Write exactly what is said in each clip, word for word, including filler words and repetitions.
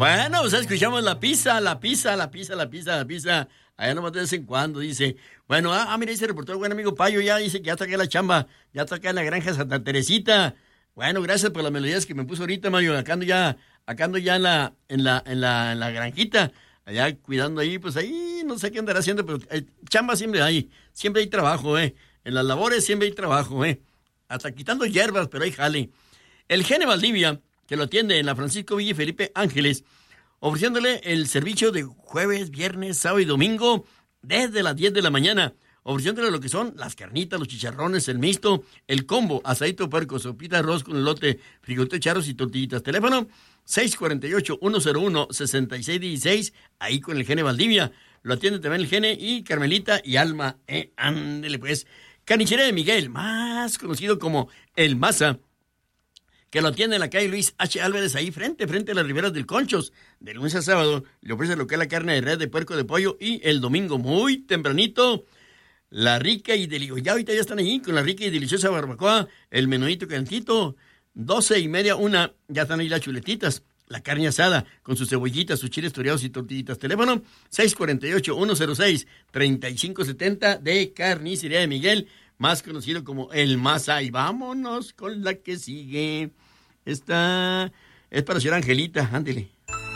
Bueno, pues escuchamos la pizza, la pizza, la pizza, la pizza, la pizza. Allá nomás de vez en cuando, dice. Bueno, ah, ah mira, dice el reportero, buen amigo Payo, ya dice que ya está acá la chamba, ya está acá en la granja Santa Teresita. Bueno, gracias por las melodías que me puso ahorita, Mario. Acá ando ya, acá ando ya en la, en la, en la, en la granjita, allá cuidando ahí, pues ahí, no sé qué andará haciendo, pero eh, chamba siempre hay, siempre hay trabajo, eh. En las labores siempre hay trabajo, eh. Hasta quitando hierbas, pero hay jale. El Gene Valdivia, que lo atiende en la Francisco Villa y Felipe Ángeles, ofreciéndole el servicio de jueves, viernes, sábado y domingo desde las diez de la mañana, ofreciéndole lo que son las carnitas, los chicharrones, el mixto, el combo, asadito puerco, sopita de arroz con elote, frijolito, charros y tortillitas. Teléfono seis cuatro ocho, uno cero uno, seis seis uno seis, ahí con el Gene Valdivia. Lo atiende también el Gene y Carmelita y Alma. Eh, ándele pues. Carnicería de Miguel, más conocido como El Maza, que lo atiende en la calle Luis H. Álvarez, ahí frente, frente a las riberas del Conchos. De lunes a sábado le ofrece lo que es la carne de res, de puerco, de pollo, y el domingo muy tempranito, la rica y deliciosa, ya ahorita ya están ahí con la rica y deliciosa barbacoa, el menudito calentito, doce y media, una, ya están ahí las chuletitas, la carne asada, con sus cebollitas, sus chiles toreados y tortillitas. Teléfono seis cuatro ocho, uno cero seis, tres cinco siete cero de Carnicería de Miguel, más conocido como El Maza. Y vámonos con la que sigue. Esta es para señora Angelita, ándele.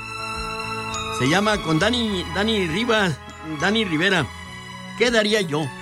Se llama con Dani, Dani Rivas, Dani Rivera. ¿Qué daría yo?